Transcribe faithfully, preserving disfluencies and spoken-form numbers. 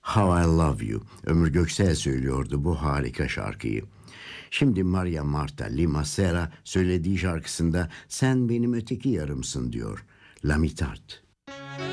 How I Love You. Ömür Göksel söylüyordu bu harika şarkıyı. Şimdi Maria Marta Lima Sera söylediği şarkısında sen benim öteki yarımsın diyor. La mitad.